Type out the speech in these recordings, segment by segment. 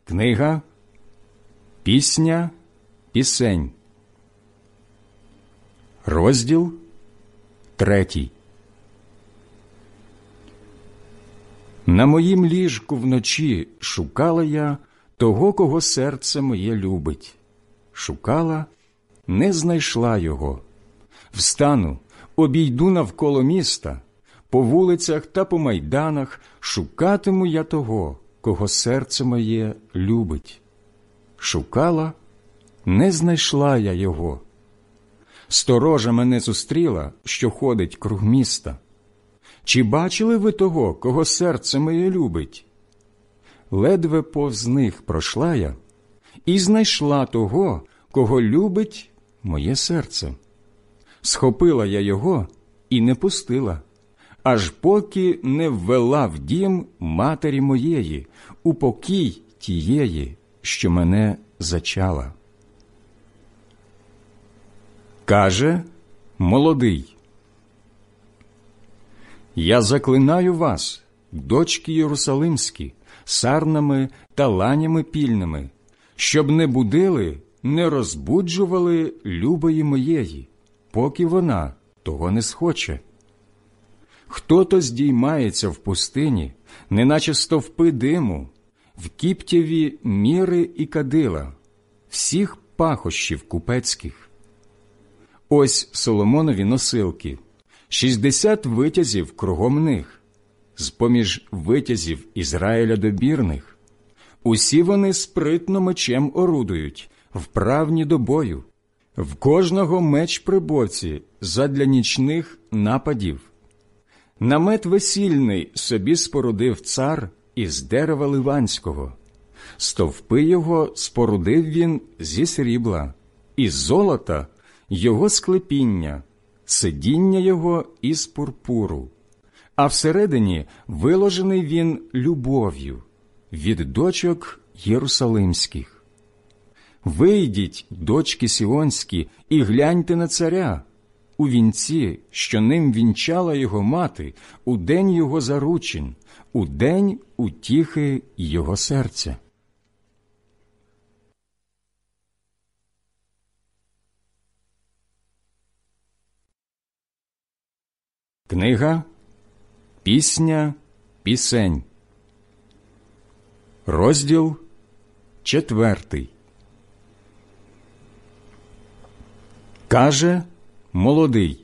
Книга «Пісня пісень», розділ 3. На моїм ліжку вночі шукала я того, кого серце моє любить. Шукала, не знайшла його. Встану, обійду навколо міста, по вулицях та по майданах шукатиму я того, кого серце моє любить. Шукала, не знайшла я його. Сторожа мене зустріла, що ходить круг міста. Чи бачили ви того, кого серце моє любить? Ледве повз них пройшла я і знайшла того, кого любить моє серце. Схопила я його і не пустила, аж поки не ввела в дім матері моєї, у покій тієї, що мене зачала. Каже молодий: «Я заклинаю вас, дочки Єрусалимські, сарнами та ланями пільними, щоб не будили, не розбуджували любої моєї, поки вона того не схоче. Хто-то здіймається в пустині, неначе стовпи диму, в кіптєві міри і кадила, всіх пахощів купецьких. Ось Соломонові носилки, 60 витязів кругом них, з-поміж витязів Ізраїля добірних. Усі вони спритно мечем орудують, вправні до бою. В кожного меч при боці задля нічних нападів. Намет весільний собі спорудив цар із дерева ливанського. Стовпи його спорудив він зі срібла, із золота його склепіння, сидіння його із пурпуру. А всередині виложений він любов'ю від дочок єрусалимських. Вийдіть, дочки сіонські, і гляньте на царя, у вінці, що ним вінчала його мати, у день його заручин, у день утіхи його серця». Книга «Пісня пісень», розділ 4. Каже молодий: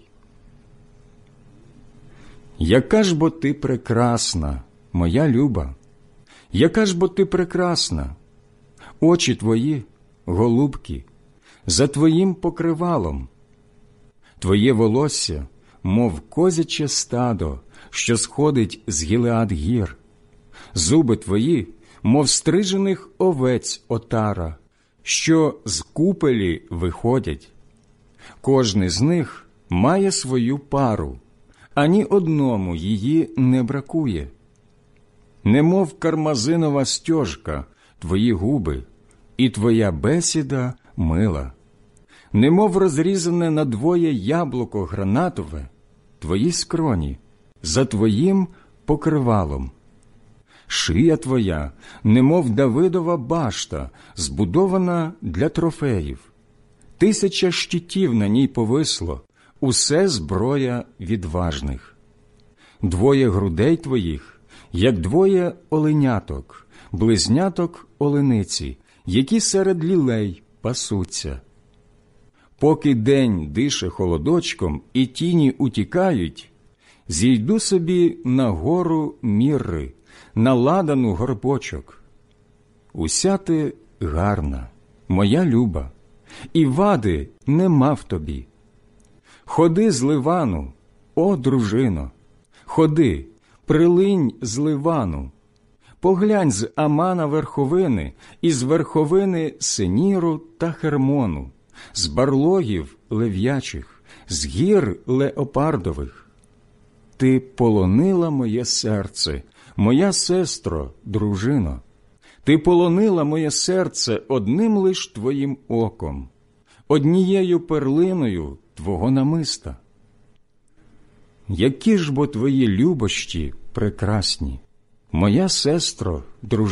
«Яка ж бо ти прекрасна, моя люба, яка ж бо ти прекрасна! Очі твої, голубки, за твоїм покривалом. Твоє волосся, мов козяче стадо, що сходить з Гілеад-гір. Зуби твої, мов стрижених овець отара, що з купелі виходять. Кожний з них має свою пару, ані одному її не бракує. Немов кармазинова стьожка твої губи, і твоя бесіда мила. Немов розрізане надвоє яблуко гранатове, твої скроні, за твоїм покривалом. Шия твоя, немов Давидова башта, збудована для трофеїв. 1000 щитів на ній повисло, усе зброя відважних. 2 грудей твоїх, як 2 оленяток, близняток олениці, які серед лілей пасуться. Поки день дише холодочком і тіні утікають, зійду собі на гору Мірри, на ладану горбочок. Уся ти гарна, моя люба, і вади нема в тобі. Ходи з Ливану, о дружино, ходи, прилинь з Ливану, поглянь з Амана верховини, і з верховини Сеніру та Хермону, з барлогів лев'ячих, з гір леопардових. Ти полонила моє серце, моя сестро, дружино. Ти полонила моє серце одним лиш твоїм оком, однією перлиною твого намиста. Які ж бо твої любощі прекрасні, моя сестро, дружино.